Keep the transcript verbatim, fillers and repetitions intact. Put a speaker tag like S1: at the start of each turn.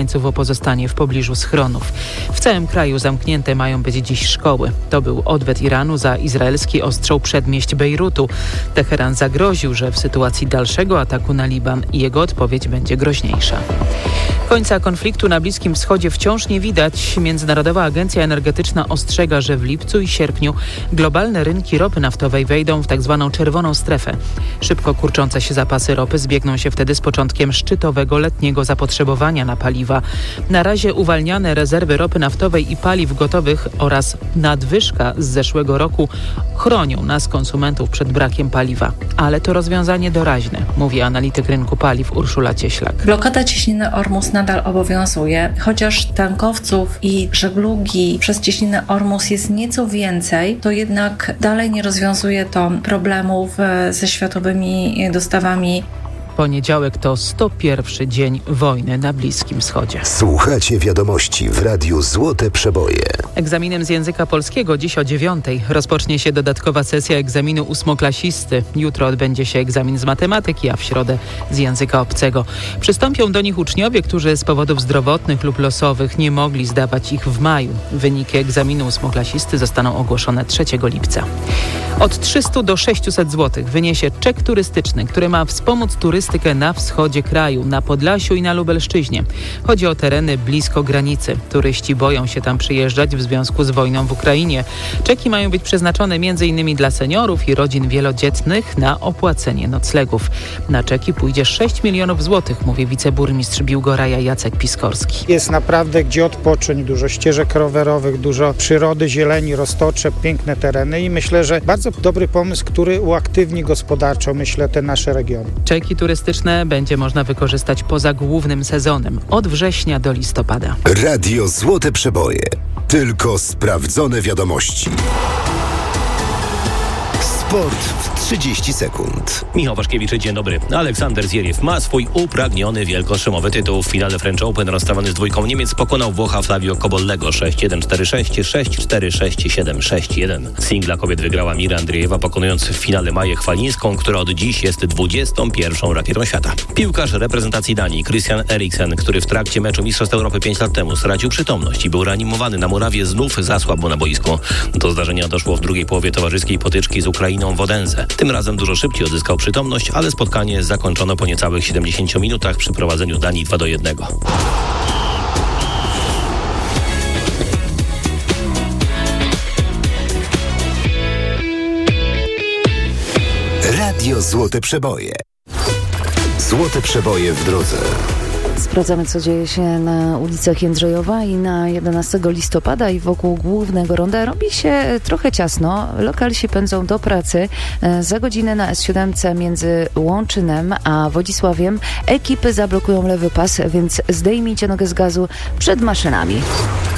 S1: mieszkańców o pozostanie w pobliżu schronów. W całym kraju zamknięte mają być dziś szkoły. To był odwet Iranu za izraelski ostrzał przedmieść Bejrutu. Teheran zagroził, że w sytuacji dalszego ataku na Liban jego odpowiedź będzie groźniejsza. Końca konfliktu na Bliskim Wschodzie wciąż nie widać. Międzynarodowa Agencja Energetyczna ostrzega, że w lipcu i sierpniu globalne rynki ropy naftowej wejdą w tzw. czerwoną strefę. Szybko kurczące się zapasy ropy zbiegną się wtedy z początkiem szczytowego letniego zapotrzebowania na paliwa. Na razie uwalniane rezerwy ropy naftowej i paliw gotowych oraz nadwyżka z zeszłego roku chronią nas, konsumentów, przed brakiem paliwa. Ale to rozwiązanie doraźne, mówi analityk rynku paliw Urszula Cieślak.
S2: Blokada cieśniny Ormus nadal obowiązuje, chociaż tankowców i żeglugi przez cieśninę Ormus jest nieco więcej, to jednak dalej nie rozwiązuje to problemów ze światowymi dostawami.
S1: Poniedziałek to sto pierwszy dzień wojny na Bliskim Wschodzie.
S3: Słuchacie wiadomości w Radiu Złote Przeboje.
S1: Egzaminem z języka polskiego dziś o dziewiątej rozpocznie się dodatkowa sesja egzaminu ósmoklasisty. Jutro odbędzie się egzamin z matematyki, a w środę z języka obcego. Przystąpią do nich uczniowie, którzy z powodów zdrowotnych lub losowych nie mogli zdawać ich w maju. Wyniki egzaminu ósmoklasisty zostaną ogłoszone trzeciego lipca. Od trzysta do sześciuset złotych wyniesie czek turystyczny, który ma wspomóc turystykę na wschodzie kraju, na Podlasiu i na Lubelszczyźnie. Chodzi o tereny blisko granicy. Turyści boją się tam przyjeżdżać w związku z wojną w Ukrainie. Czeki mają być przeznaczone między innymi dla seniorów i rodzin wielodzietnych na opłacenie noclegów. Na czeki pójdzie sześć milionów złotych, mówi wiceburmistrz Biłgoraja Jacek Piskorski.
S4: Jest naprawdę gdzie odpocząć, dużo ścieżek rowerowych, dużo przyrody, zieleni, roztocze, piękne tereny i myślę, że bardzo dobry pomysł, który uaktywni gospodarczo, myślę, te nasze regiony.
S1: Czeki turystyczne będzie można wykorzystać poza głównym sezonem, od września do listopada.
S3: Radio Złote Przeboje. Tylko sprawdzone wiadomości. Sport w trzydzieści sekund.
S5: Michał Waszkiewicz, dzień dobry. Aleksander Zierew ma swój upragniony wielkoszymowy tytuł. W finale French Open rozstawany z dwójką Niemiec pokonał Włocha Flavio Cobollego sześć jeden cztery sześć, sześć cztery sześć siedem sześć jeden. Singla kobiet wygrała Mira Andriejewa, pokonując w finale Maję Chwalińską, która od dziś jest dwudziestą pierwszą rakietą świata. Piłkarz reprezentacji Danii Christian Eriksen, który w trakcie meczu Mistrzostw Europy pięć lat temu stracił przytomność i był reanimowany na murawie, znów zasłabł na boisku. Do zdarzenia doszło w drugiej połowie towarzyskiej potyczki z Ukrainą w Odense. Tym razem dużo szybciej odzyskał przytomność, ale spotkanie zakończono po niecałych siedemdziesięciu minutach przy prowadzeniu Danii dwa do jednego.
S3: Radio Złote Przeboje. Złote Przeboje w drodze.
S6: Sprawdzamy, co dzieje się na ulicach Jędrzejowa i na jedenastego listopada i wokół głównego ronda. Robi się trochę ciasno. Lokalsi pędzą do pracy. Za godzinę na S siedem między Łączynem a Wodzisławiem ekipy zablokują lewy pas, więc zdejmijcie nogę z gazu przed maszynami.